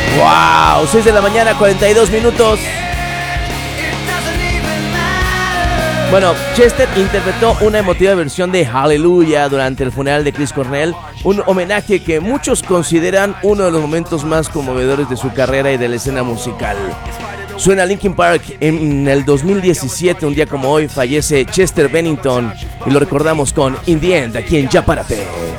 ¡Wow! 6 de la mañana, 42 minutos. Bueno, Chester interpretó una emotiva versión de Hallelujah durante el funeral de Chris Cornell, un homenaje que muchos consideran uno de los momentos más conmovedores de su carrera y de la escena musical. Suena Linkin Park. En el 2017, un día como hoy, fallece Chester Bennington y lo recordamos con In the End, aquí en Ya Párate.